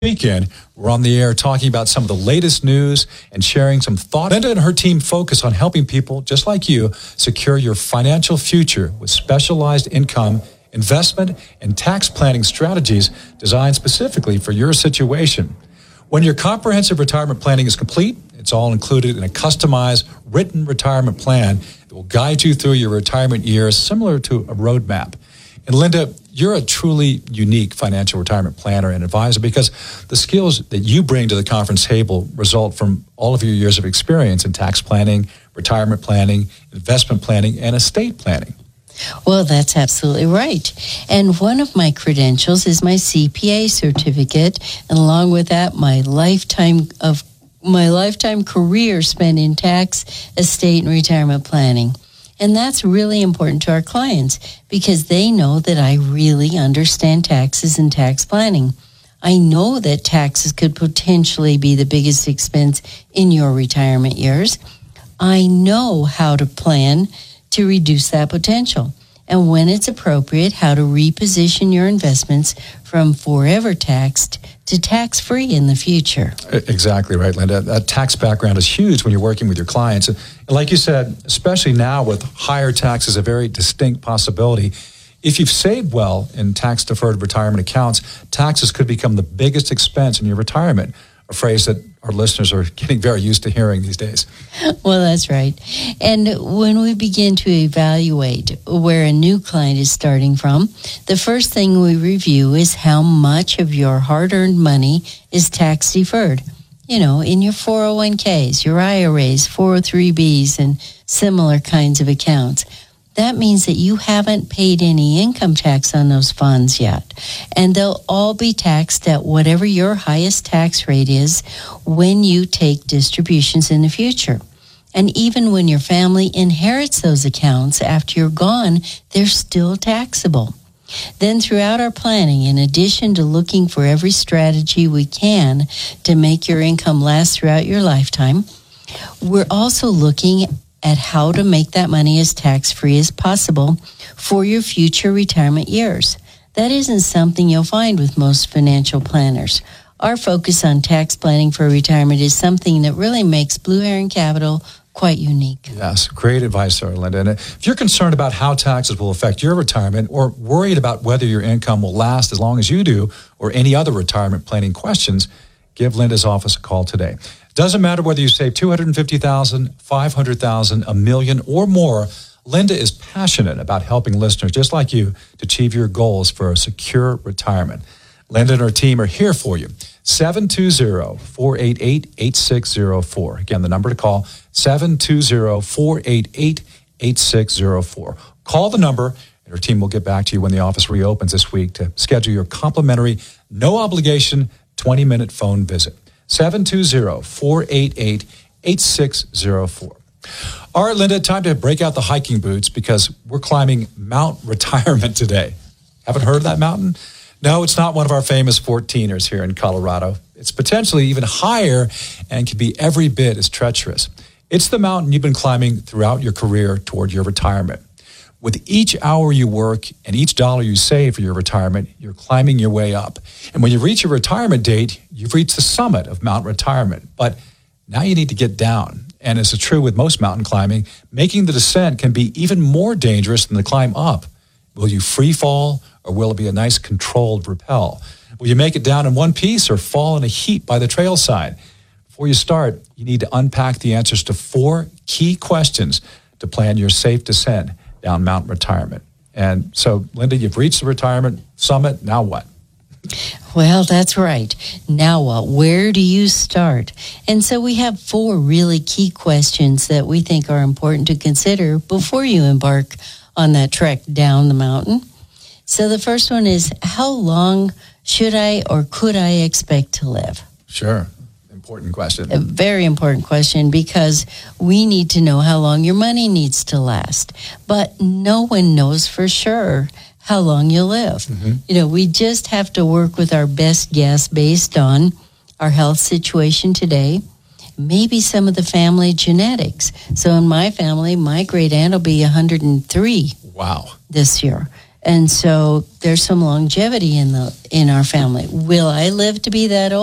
Weekend, we're on the air talking about some of the latest news and sharing some thoughts. Linda and her team focus on helping people just like you secure your financial future with specialized income, investment, and tax planning strategies designed specifically for your situation. When your comprehensive retirement planning is complete, it's all included in a customized written retirement plan that will guide you through your retirement years, similar to a roadmap. And Linda, you're a truly unique financial retirement planner and advisor because the skills that you bring to the conference table result from all of your years of experience in tax planning, retirement planning, investment planning, and estate planning. Well, that's absolutely right. And one of my credentials is my CPA certificate, and along with that, my lifetime career spent in tax, estate, and retirement planning. And that's really important to our clients because they know that I really understand taxes and tax planning. I know that taxes could potentially be the biggest expense in your retirement years. I know how to plan to reduce that potential. And when it's appropriate, how to reposition your investments from forever taxed to tax-free in the future. Exactly right, Linda. That tax background is huge when you're working with your clients. And like you said, especially now with higher taxes, a very distinct possibility. If you've saved well in tax-deferred retirement accounts, taxes could become the biggest expense in your retirement, a phrase that our listeners are getting very used to hearing these days. Well, that's right. And when we begin to evaluate where a new client is starting from, the first thing we review is how much of your hard-earned money is tax deferred. You know, in your 401ks, your IRAs, 403bs, and similar kinds of accounts. That means that you haven't paid any income tax on those funds yet. And they'll all be taxed at whatever your highest tax rate is when you take distributions in the future. And even when your family inherits those accounts after you're gone, they're still taxable. Then throughout our planning, in addition to looking for every strategy we can to make your income last throughout your lifetime, we're also looking at how to make that money as tax-free as possible for your future retirement years. That isn't something you'll find with most financial planners. Our focus on tax planning for retirement is something that really makes Blue Heron Capital quite unique. Yes, great advice there, Linda. And if you're concerned about how taxes will affect your retirement or worried about whether your income will last as long as you do or any other retirement planning questions, give Linda's office a call today. Doesn't matter whether you save $250,000, $500,000, $1 million, or more. Linda is passionate about helping listeners just like you to achieve your goals for a secure retirement. Linda and her team are here for you. 720-488-8604. Again, the number to call, 720-488-8604. Call the number, and her team will get back to you when the office reopens this week to schedule your complimentary, no-obligation, 20-minute phone visit. 720-488-8604. All right, Linda, time to break out the hiking boots because we're climbing Mount Retirement today. Haven't heard of that mountain? No, it's not one of our famous 14ers here in Colorado. It's potentially even higher and can be every bit as treacherous. It's the mountain you've been climbing throughout your career toward your retirement. With each hour you work and each dollar you save for your retirement, you're climbing your way up. And when you reach your retirement date, you've reached the summit of Mount Retirement. But now you need to get down. And as is true with most mountain climbing, making the descent can be even more dangerous than the climb up. Will you free fall or will it be a nice controlled rappel? Will you make it down in one piece or fall in a heap by the trail side? Before you start, you need to unpack the answers to 4 key questions to plan your safe descent down Mount Retirement. And so, Linda, you've reached the retirement summit. Now what? Well, that's right. Now what? Where do you start? And so we have 4 really key questions that we think are important to consider before you embark on that trek down the mountain. So the first one is, how long should I or could I expect to live? Sure. Important question. A very important question because we need to know how long your money needs to last. But no one knows for sure how long you'll live. Mm-hmm. You know, we just have to work with our best guess based on our health situation today, maybe some of the family genetics. So in my family, my great aunt will be 103. Wow. This year. And so there's some longevity in our family. Will I live to be that old?